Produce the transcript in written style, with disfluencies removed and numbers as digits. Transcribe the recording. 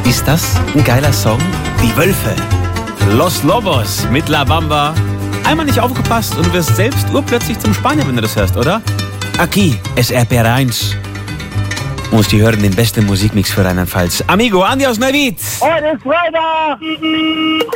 Ist das ein geiler Song? Die Wölfe. Los Lobos mit La Bamba. Einmal nicht aufgepasst und du wirst selbst urplötzlich zum Spanier, wenn du das hörst, oder? Aquí es RPR1. Musst die hören, den besten Musikmix für Rheinland-Pfalz. Amigo, Andi aus Neuwied. Heute ist Freitag!